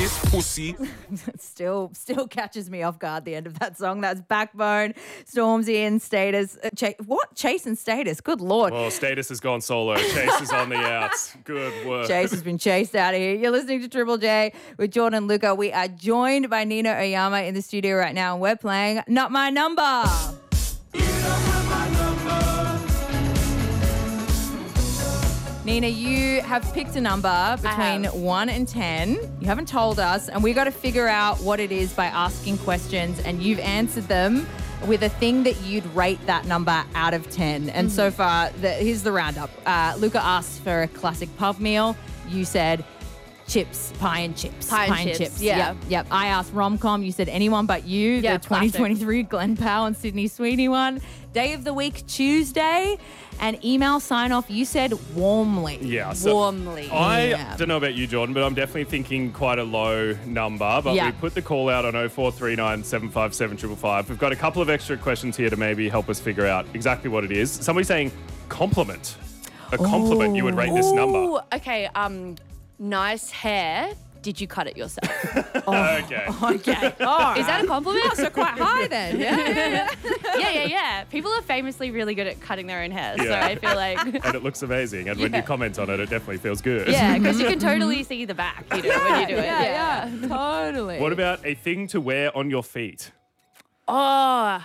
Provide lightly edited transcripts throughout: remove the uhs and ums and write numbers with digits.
this pussy. Still catches me off guard, the end of that song. That's Backbone, Stormzy and Status. Chase and Status? Good Lord. Well, Status has gone solo. Chase is on the outs. Good work. Chase has been chased out of here. You're listening to Triple J with Jordan and Luca. We are joined by Nina Oyama in the studio right now, and we're playing Not My Number. Nina, you have picked a number between 1 and 10. You haven't told us, and we got to figure out what it is by asking questions, and you've answered them with a thing that you'd rate that number out of 10. And so far, here's the roundup. Luca asked for a classic pub meal. You said chips, pie and chips. Pie and chips, yeah. Yep. I asked rom-com. You said Anyone But You, Yeah, the 2023 Glenn Powell and Sydney Sweeney one. Day of the week, Tuesday. And email sign-off, you said warmly. Yeah. So Warmly. I don't know about you, Jordan, but I'm definitely thinking quite a low number. But we put the call out on 0439 757 555. We've got a couple of extra questions here to maybe help us figure out exactly what it is. Somebody's saying compliment. A compliment, you would rate this number. Ooh, okay. Nice hair. Did you cut it yourself? Okay. Okay. Is that a compliment? So quite high then. Yeah. People are famously really good at cutting their own hair, so Yeah. I feel like... And it looks amazing. And when you comment on it, it definitely feels good. Yeah, because you can totally see the back, when you do it. Yeah, totally. What about a thing to wear on your feet? Oh,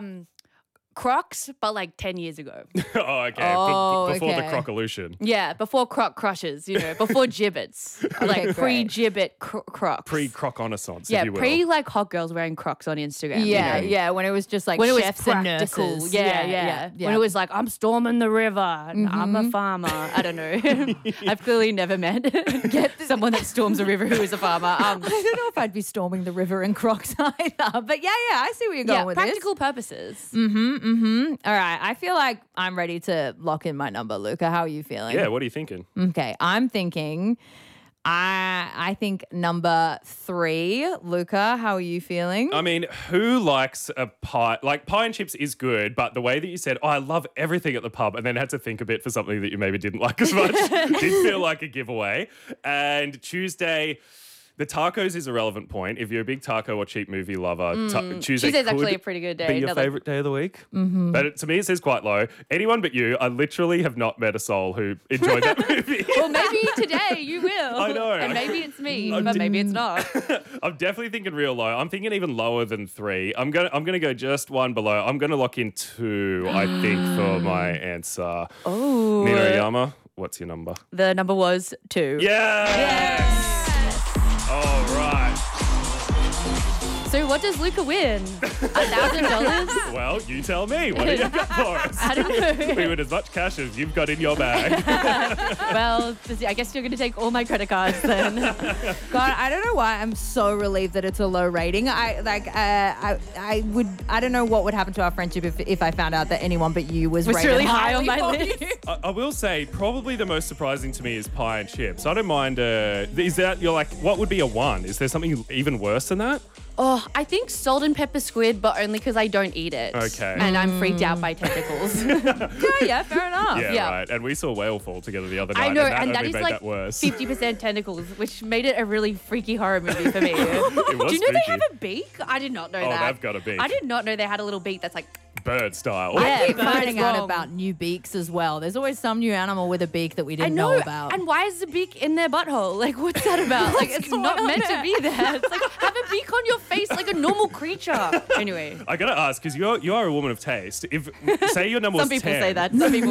Crocs, but like 10 years ago. Oh, okay. Before the Croc-olution. Yeah, before Croc crushes, before gibbets. Like pre-gibbet Crocs. Pre-Croc-renaissance, Yeah, if you will. pre-like hot girls wearing Crocs on Instagram. Yeah, when it was just like When it was chefs and practical. nurses. Yeah. When it was like, I'm storming the river. And I'm a farmer. I don't know. I've clearly never met someone that storms a river who is a farmer. I don't know if I'd be storming the river in Crocs either. But yeah, I see where you're going with practical purposes. this. All right, I feel like I'm ready to lock in my number, Luca. How are you feeling? Yeah, what are you thinking? Okay, I'm thinking, I think number 3. Luca, how are you feeling? I mean, who likes a pie? Like, pie and chips is good, but the way that you said, I love everything at the pub, and then had to think a bit for something that you maybe didn't like as much, did feel like a giveaway. And Tuesday... The tacos is a relevant point. If you're a big taco or cheap movie lover, Tuesday Tuesday's actually a pretty good day. be your favourite day of the week. Mm-hmm. But to me, it says quite low. Anyone But You, I literally have not met a soul who enjoyed that movie. Well, maybe today you will. I know. And maybe it's me, but maybe it's not. I'm definitely thinking real low. I'm thinking even lower than 3. I'm gonna go just one below. I'm gonna lock in 2, I think, for my answer. Oh. Nina Oyama, what's your number? The number was 2. Yes! All right. So what does Luca win? $1,000? Well, you tell me. What do you got for us? I don't know. We win as much cash as you've got in your bag. Well, I guess you're going to take all my credit cards then. God, I don't know why I'm so relieved that it's a low rating. I don't know what would happen to our friendship if I found out that Anyone But You was rated really high on my for list. you. I will say, probably the most surprising to me is pie and chips. I don't mind. Is that, you're like, what would be a 1? Is there something even worse than that? Oh, I think salt and pepper squid, but only because I don't eat it. Okay. And I'm freaked out by tentacles. Yeah, fair enough. Yeah, right. And we saw Whale Fall together the other night. I know, and that is only made like that worse. 50% tentacles, which made it a really freaky horror movie for me. It was Do you know they spooky. have a beak? I did not know Oh, that. they've got a beak. I did not know they had a little beak that's like... Bird style. Yeah. I keep but finding it's out wrong. about new beaks as well. There's always some new animal with a beak that we I didn't know, know about. and why is the beak in their butthole? Like, what's that about? Like, it's going not on meant there? to be there. It's like, have a beak on your face like a normal creature. Anyway. I gotta ask, because you are a woman of taste. If say your number Some was people 10, say that. Some people